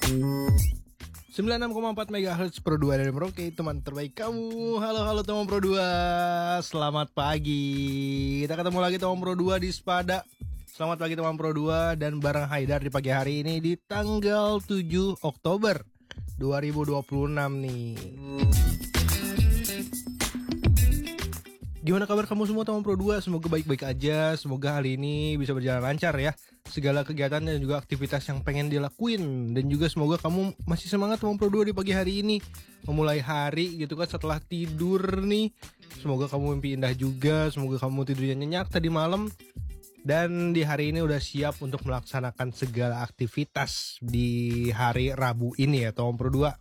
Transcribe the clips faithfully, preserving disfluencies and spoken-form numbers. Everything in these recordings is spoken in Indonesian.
sembilan puluh enam koma empat megahertz Pro dua dari Merauke, teman terbaik kamu. Halo halo teman Pro dua, selamat pagi. Kita ketemu lagi teman Pro dua di Spada. Selamat pagi teman Pro dua dan bareng Haidar di pagi hari ini di tanggal tujuh Oktober dua ribu dua puluh enam nih. Gimana kabar kamu semua teman Pro dua? Semoga baik-baik aja. Semoga hari ini bisa berjalan lancar ya. Segala kegiatan dan juga aktivitas yang pengen dilakuin. Dan juga semoga kamu masih semangat teman Pro dua di pagi hari ini, memulai hari gitu kan setelah tidur nih. Semoga kamu mimpi indah juga. Semoga kamu tidurnya nyenyak tadi malam. Dan di hari ini udah siap untuk melaksanakan segala aktivitas di hari Rabu ini ya teman Pro dua.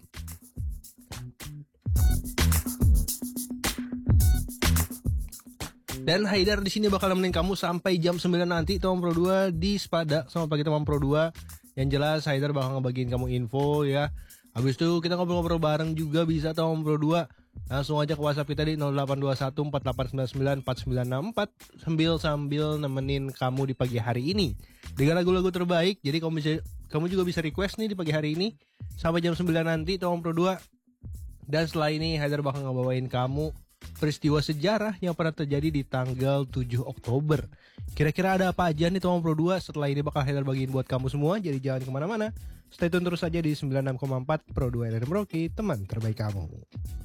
Dan Haidar di sini bakal nemenin kamu sampai jam sembilan nanti teman Pro dua di Spada. Selamat pagi teman Pro dua. Yang jelas Haidar bakal ngebagiin kamu info ya. Habis itu kita ngobrol-ngobrol bareng juga bisa teman Pro dua. Langsung aja ke WhatsApp kita di nol delapan dua satu empat delapan sembilan sembilan empat sembilan enam empat sambil sambil nemenin kamu di pagi hari ini dengan lagu-lagu terbaik. Jadi kamu bisa kamu juga bisa request nih di pagi hari ini sampai jam sembilan nanti teman Pro dua. Dan setelah ini Haidar bakal ngebawain kamu peristiwa sejarah yang pernah terjadi di tanggal tujuh Oktober. Kira-kira ada apa aja nih teman Pro dua? Setelah ini bakal Haidar bagiin buat kamu semua. Jadi jangan kemana-mana. Stay tune terus aja di sembilan puluh enam koma empat Pro dua dari Merauke, teman terbaik kamu.